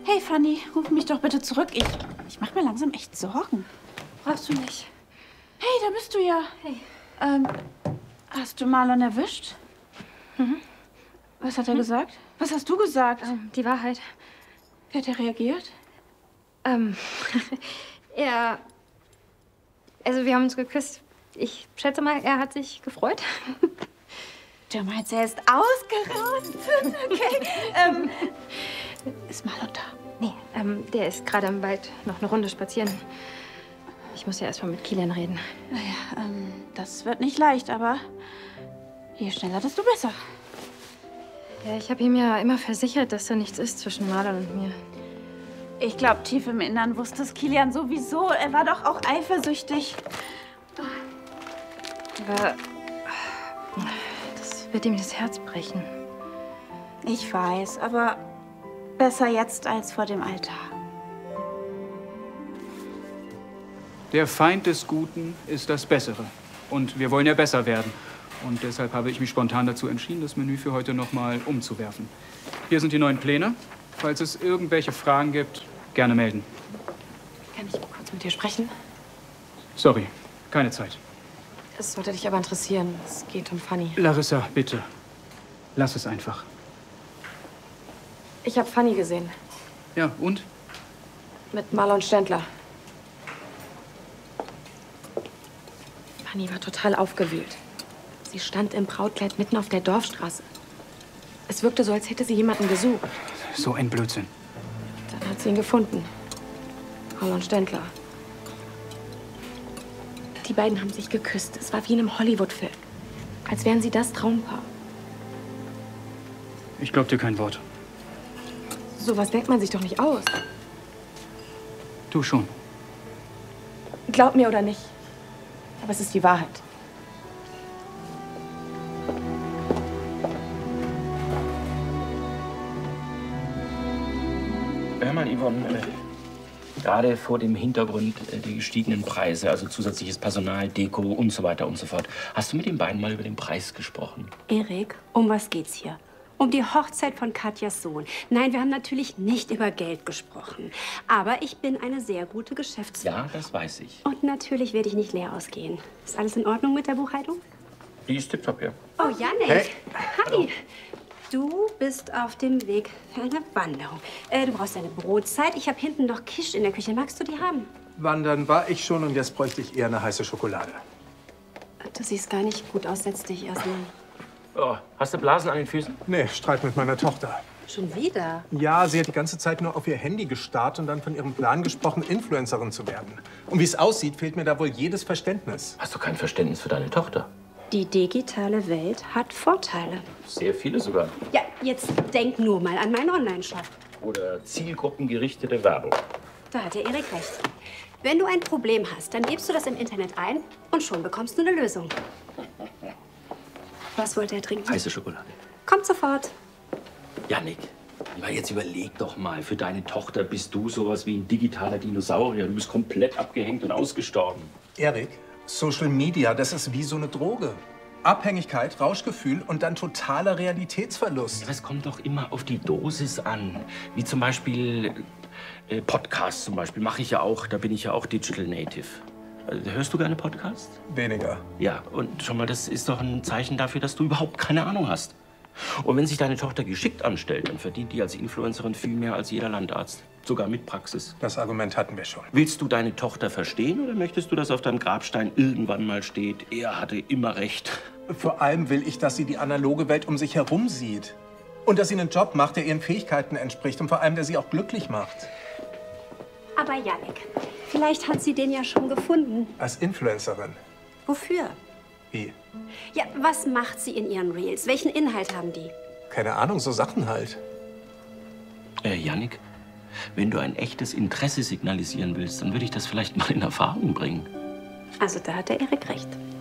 Hey, Fanny, ruf mich doch bitte zurück. Ich mache mir langsam echt Sorgen. Brauchst du nicht. Hey, da bist du ja. Hey. Hast du Marlon erwischt? Mhm. Was hat er gesagt? Was hast du gesagt? Die Wahrheit. Wie hat er reagiert? Also wir haben uns geküsst. Ich schätze mal, er hat sich gefreut. Du meinst, er ist ausgerastet? Okay. Ist Marlon da? Nee, der ist gerade im Wald noch eine Runde spazieren. Ich muss ja erst mal mit Kilian reden. Naja, das wird nicht leicht, aber je schneller, desto besser. Ja, ich habe ihm ja immer versichert, dass da nichts ist zwischen Marlon und mir. Ich glaube, tief im Innern wusste es Kilian sowieso. Er war doch auch eifersüchtig. Aber das wird ihm das Herz brechen. Ich weiß, aber besser jetzt als vor dem Altar. Der Feind des Guten ist das Bessere. Und wir wollen ja besser werden. Und deshalb habe ich mich spontan dazu entschieden, das Menü für heute noch mal umzuwerfen. Hier sind die neuen Pläne. Falls es irgendwelche Fragen gibt, gerne melden. Kann ich kurz mit dir sprechen? Sorry, keine Zeit. Es sollte dich aber interessieren. Es geht um Fanny. Larissa, bitte. Lass es einfach. Ich habe Fanny gesehen. Ja, und? Mit Marlon Ständler. Fanny war total aufgewühlt. Sie stand im Brautkleid mitten auf der Dorfstraße. Es wirkte so, als hätte sie jemanden gesucht. So ein Blödsinn. Dann hat sie ihn gefunden. Marlon Ständler. Die beiden haben sich geküsst. Es war wie in einem Hollywood-Film. Als wären sie das Traumpaar. Ich glaub dir kein Wort. Sowas denkt man sich doch nicht aus. Du schon. Glaub mir oder nicht. Aber es ist die Wahrheit. Hör mal, Yvonne, gerade vor dem Hintergrund der gestiegenen Preise, also zusätzliches Personal, Deko und so weiter und so fort, hast du mit den beiden mal über den Preis gesprochen? Erik, um was geht's hier? Um die Hochzeit von Katjas Sohn. Nein, wir haben natürlich nicht über Geld gesprochen. Aber ich bin eine sehr gute Geschäftsfrau. Ja, das weiß ich. Und natürlich werde ich nicht leer ausgehen. Ist alles in Ordnung mit der Buchhaltung? Die ist tipptopp, ja. Oh, Jannik. Hey. Hi. Du bist auf dem Weg für eine Wanderung. Du brauchst eine Brotzeit. Ich habe hinten noch Quiche in der Küche. Magst du die haben? Wandern war ich schon und jetzt bräuchte ich eher eine heiße Schokolade. Du siehst gar nicht gut aus. Setz dich erst mal. Oh, hast du Blasen an den Füßen? Nee, Streit mit meiner Tochter. Schon wieder? Ja, sie hat die ganze Zeit nur auf ihr Handy gestarrt und dann von ihrem Plan gesprochen, Influencerin zu werden. Und wie es aussieht, fehlt mir da wohl jedes Verständnis. Hast du kein Verständnis für deine Tochter? Die digitale Welt hat Vorteile. Sehr viele sogar. Ja, jetzt denk nur mal an meinen Online-Shop. Oder zielgruppengerichtete Werbung. Da hat der Erik recht. Wenn du ein Problem hast, dann gibst du das im Internet ein und schon bekommst du eine Lösung. Was wollte er trinken? Heiße Schokolade. Kommt sofort. Jannik, jetzt überleg doch mal. Für deine Tochter bist du sowas wie ein digitaler Dinosaurier. Du bist komplett abgehängt und ausgestorben. Erik, Social Media, das ist wie so eine Droge. Abhängigkeit, Rauschgefühl und dann totaler Realitätsverlust. Das kommt doch immer auf die Dosis an. Wie zum Beispiel Podcasts zum Beispiel mache ich ja auch. Da bin ich ja auch Digital Native. Hörst du gerne Podcasts? Weniger. Ja, und schon mal, das ist doch ein Zeichen dafür, dass du überhaupt keine Ahnung hast. Und wenn sich deine Tochter geschickt anstellt, dann verdient die als Influencerin viel mehr als jeder Landarzt. Sogar mit Praxis. Das Argument hatten wir schon. Willst du deine Tochter verstehen oder möchtest du, dass auf deinem Grabstein irgendwann mal steht, er hatte immer recht? Vor allem will ich, dass sie die analoge Welt um sich herum sieht. Und dass sie einen Job macht, der ihren Fähigkeiten entspricht und vor allem, der sie auch glücklich macht. Aber Jannik, vielleicht hat sie den ja schon gefunden. Als Influencerin. Wofür? Wie? Ja, was macht sie in ihren Reels? Welchen Inhalt haben die? Keine Ahnung, so Sachen halt. Jannik, wenn du ein echtes Interesse signalisieren willst, dann würde ich das vielleicht mal in Erfahrung bringen. Also da hat der Erik recht.